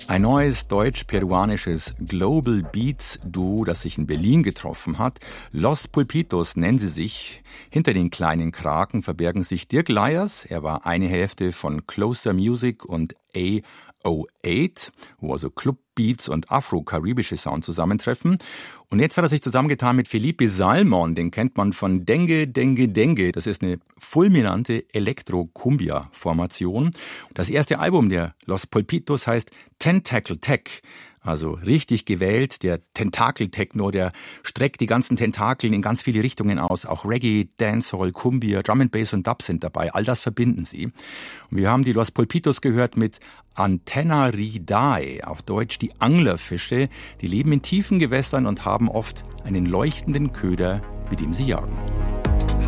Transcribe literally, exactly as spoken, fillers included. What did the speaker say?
Ein neues deutsch-peruanisches Global Beats Duo, das sich in Berlin getroffen hat. Los Pulpitos nennen sie sich. Hinter den kleinen Kraken verbergen sich Dirk Leyers. Er war eine Hälfte von Closer Music und A O acht, wo also Clubbeats und afro-karibische Sound zusammentreffen. Und jetzt hat er sich zusammengetan mit Felipe Salmon, den kennt man von Dengue, Dengue, Dengue. Das ist eine fulminante Elektro-Cumbia-Formation. Das erste Album der Los Pulpitos heißt Tentacle Tech. Also richtig gewählt, der Tentakel-Techno, der streckt die ganzen Tentakeln in ganz viele Richtungen aus. Auch Reggae, Dancehall, Cumbia, Drum and Bass und Dub sind dabei. All das verbinden sie. Und wir haben die Los Pulpitos gehört mit Antennaridae, auf Deutsch die Anglerfische. Die leben in tiefen Gewässern und haben oft einen leuchtenden Köder, mit dem sie jagen.